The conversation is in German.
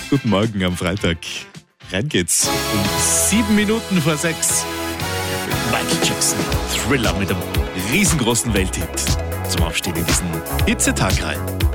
Guten Morgen am Freitag. Rein geht's. Um 7 Minuten vor 6. Michael Jackson. Thriller mit einem riesengroßen Welthit. Zum Aufstehen in diesen Hitzetag rein.